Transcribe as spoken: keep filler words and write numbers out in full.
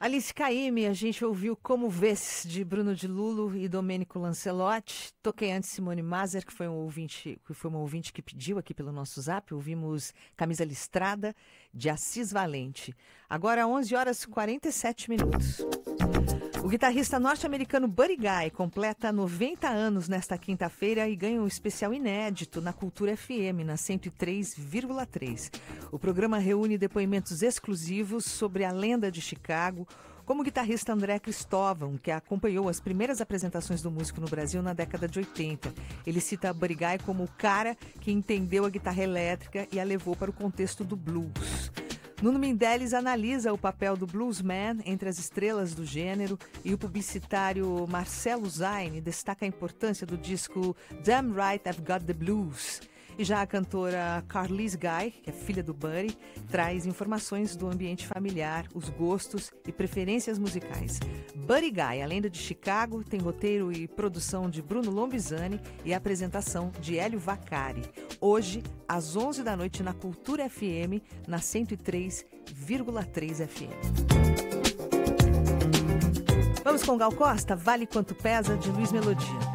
Alice Caymmi, a gente ouviu Como Vês, de Bruno de Lulo e Domênico Lancelotti. Toquei antes Simone Maser, que foi, um ouvinte, que foi uma ouvinte que pediu aqui pelo nosso zap. Ouvimos Camisa Listrada, de Assis Valente. Agora, onze horas e quarenta e sete minutos. O guitarrista norte-americano Buddy Guy completa noventa anos nesta quinta-feira e ganha um especial inédito na Cultura F M, na cento e três vírgula três. O programa reúne depoimentos exclusivos sobre a lenda de Chicago, como o guitarrista André Cristóvão, que acompanhou as primeiras apresentações do músico no Brasil na década de oitenta. Ele cita Buddy Guy como o cara que entendeu a guitarra elétrica e a levou para o contexto do blues. Nuno Mendeles analisa o papel do bluesman entre as estrelas do gênero e o publicitário Marcelo Zaine destaca a importância do disco Damn Right I've Got the Blues. E já a cantora Carlise Guy, que é filha do Buddy, traz informações do ambiente familiar, os gostos e preferências musicais. Buddy Guy, a lenda de Chicago, tem roteiro e produção de Bruno Lombizani e apresentação de Hélio Vaccari. Hoje, às onze da noite, na Cultura F M, na cento e três vírgula três F M. Vamos com Gal Costa, Vale Quanto Pesa, de Luiz Melodia.